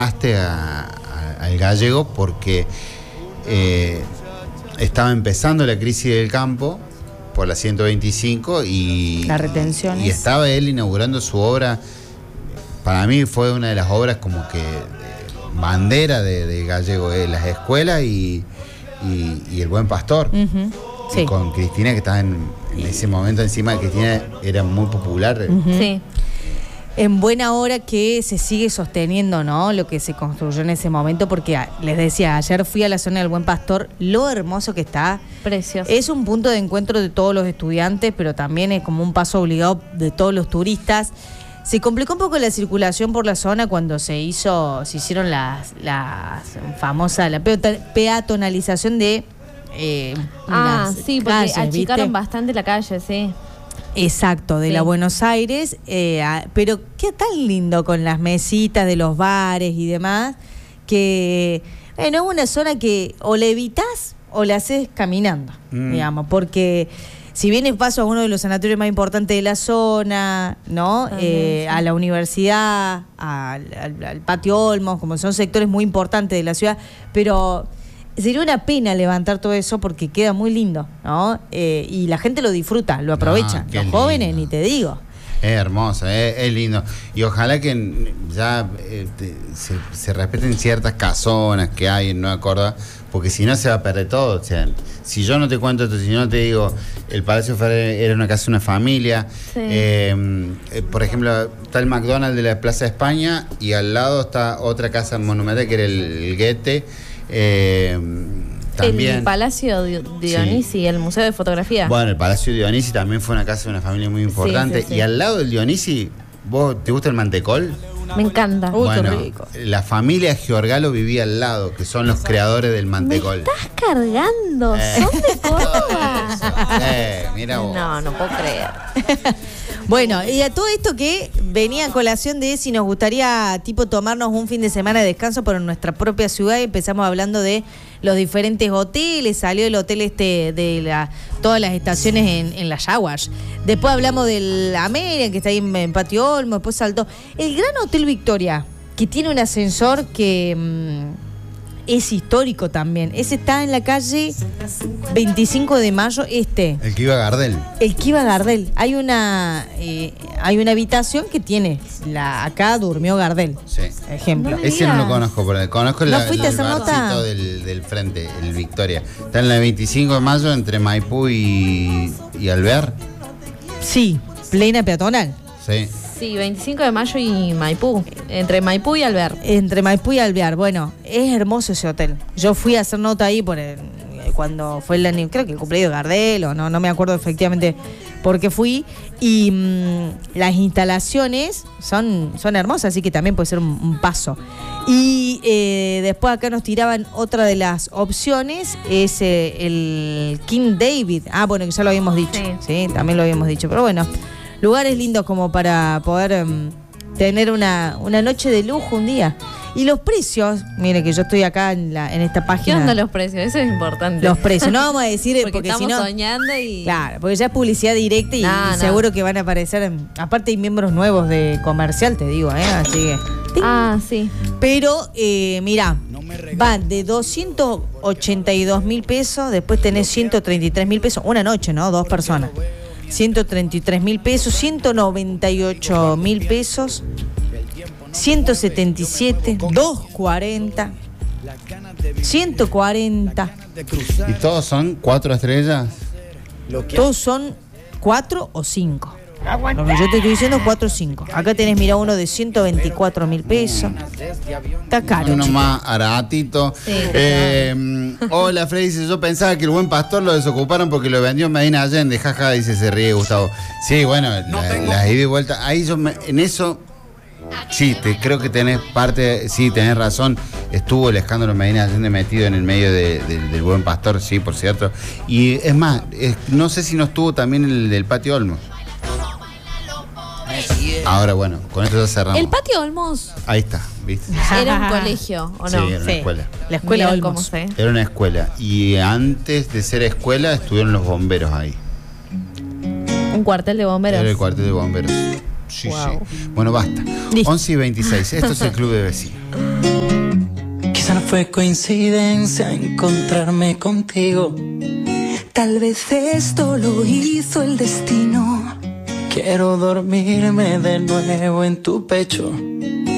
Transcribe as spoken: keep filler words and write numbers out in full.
A, a, al gallego porque eh, estaba empezando la crisis del campo por la ciento veinticinco y, la retención y estaba él inaugurando su obra. Para mí fue una de las obras como que eh, bandera de, de gallego, eh, las escuelas y, y, y el Buen Pastor. Uh-huh. Sí. Y con Cristina, que estaba en, en ese momento encima, Cristina era muy popular. Uh-huh. Sí. En buena hora que se sigue sosteniendo, ¿no? Lo que se construyó en ese momento, porque les decía, ayer fui a la zona del Buen Pastor, lo hermoso que está. Precioso. Es un punto de encuentro de todos los estudiantes, pero también es como un paso obligado de todos los turistas. Se complicó un poco la circulación por la zona cuando se hizo, se hicieron las, las famosas, la peatonalización de eh, Ah, sí, porque calles, achicaron ¿viste? bastante la calle, sí. Exacto, de sí. la Buenos Aires, eh, a, pero qué tan lindo con las mesitas de los bares y demás, que bueno, es una zona que o la evitas o la haces caminando, mm. digamos, porque si bien es paso a uno de los sanatorios más importantes de la zona, ¿no? Ah, Eh, sí. a la universidad, al, al, al Patio Olmos, como son sectores muy importantes de la ciudad, pero sería una pena levantar todo eso porque queda muy lindo, ¿no? Eh, y la gente lo disfruta, lo aprovecha. Ah, Los lindo. jóvenes, ni te digo. Es hermoso, es, es lindo. Y ojalá que ya eh, te, se, se respeten ciertas casonas que hay en Nueva Córdoba, porque si no se va a perder todo. O sea, si yo no te cuento esto, si no te digo, el Palacio Ferrer era una casa de una familia. Sí. Eh, eh, por ejemplo, está el McDonald's de la Plaza de España y al lado está otra casa monumental que era el, el Goethe. Eh, también. El Palacio Di- Dionisi, sí. El Museo de Fotografía. Bueno, el Palacio Dionisi también fue una casa de una familia muy importante. Sí, sí, sí. Y al lado del Dionisi, ¿vos te gusta el mantecol? Me encanta. Uy, bueno, qué rico. la familia Giorgalo vivía al lado, que son los creadores del mantecol. Me estás cargando, Eh. son de Córdoba. Eh, mira vos. No, no puedo creer. Bueno, y a todo esto que venía a colación de si nos gustaría tipo tomarnos un fin de semana de descanso por nuestra propia ciudad, y empezamos hablando de los diferentes hoteles, salió el hotel este de la, todas las estaciones en, en la Jaguars. Después hablamos del América, que está ahí en, en Patio Olmo, después saltó el Gran Hotel Victoria, que tiene un ascensor que mmm, es histórico también. Ese está en la calle veinticinco de mayo este. El que iba a Gardel. El que iba a Gardel. Hay una eh, hay una habitación que tiene la acá durmió Gardel. Sí. Ejemplo. No me Ese no lo digas. conozco, pero conozco ¿No la, fuiste a el hacer nota? barcito del, del frente, el Victoria. Está en la veinticinco de mayo entre Maipú y, y Alvear. Sí, plena peatonal. Sí. Sí, veinticinco de mayo y Maipú. Entre Maipú y Alvear. Entre Maipú y Alvear. Bueno, es hermoso ese hotel. Yo fui a hacer nota ahí por el, cuando fue el año, creo que el cumpleaños de Gardel, o no, no me acuerdo efectivamente por qué fui. Y mmm, las instalaciones son, son hermosas, así que también puede ser un, un paso. Y eh, después acá nos tiraban otra de las opciones, es eh, el King David. Ah, bueno, que ya lo habíamos dicho. Sí. Sí, también lo habíamos dicho. Pero bueno, lugares lindos como para poder um, tener una, una noche de lujo un día. Y los precios, mire que yo estoy acá en, la, en esta ¿Qué página. onda los precios? Eso es importante. Los precios, no vamos a decir porque, porque, estamos si no. soñando y. Claro, porque ya es publicidad directa y, No, y no. seguro que van a aparecer. Aparte hay miembros nuevos de comercial, te digo, ¿eh? Así que. Ah, sí. Pero, eh, mira, van de doscientos ochenta y dos mil pesos, después tenés ciento treinta y tres mil pesos, una noche, ¿no? Dos personas. ciento treinta y tres mil pesos, ciento noventa y ocho mil pesos, ciento setenta y siete, doscientos cuarenta, ciento cuarenta. ¿Y todos son cuatro estrellas? Todos son cuatro o cinco. Lo que yo te estoy diciendo es cuatro o cinco. Acá tenés, mira, uno de ciento veinticuatro mil pesos. Está caro. Uno chico. más aratito. Sí, eh, hola, Freddy, dice, yo pensaba que el Buen Pastor lo desocuparon porque lo vendió Medina Allende. Jaja, dice, se ríe Gustavo. Sí, bueno, la, las ida y vuelta. Ahí yo me- en eso, sí, te, creo que tenés parte, sí, tenés razón. Estuvo el escándalo Medina Allende metido en el medio de- de- del Buen Pastor, sí, por cierto. Y es más, es- no sé si no estuvo también el del Patio Olmos. Ahora, bueno, con esto ya cerramos. El Patio Olmos Ahí está, ¿viste? era un colegio, ¿o Sí, no? era una Sí. escuela. La escuela Mirá Olmos. cómo sé. Era una escuela. Y antes de ser escuela estuvieron los bomberos ahí. Un cuartel de bomberos. Era el cuartel de bomberos. Sí, Wow. sí. Bueno, basta. Listo. once y veintiséis. Esto es el Club de Vecinos. fue coincidencia encontrarme contigo. Tal vez esto lo hizo el destino. Quiero dormirme de nuevo en tu pecho